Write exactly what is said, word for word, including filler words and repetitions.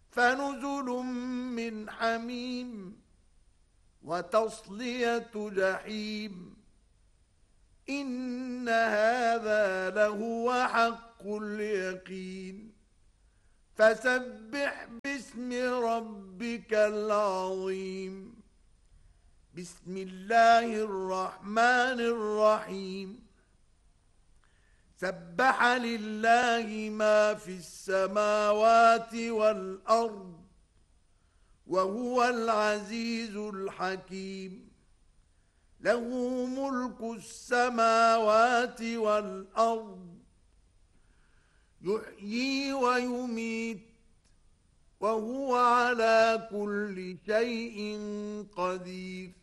فنزل من حميم وتصلية جحيم. إن هذا لهو حق اليقين. فسبح باسم ربك العظيم. بسم الله الرحمن الرحيم. سبح لله ما في السماوات والأرض وهو العزيز الحكيم. له ملك السماوات والأرض يحيي ويميت وهو على كل شيء قدير.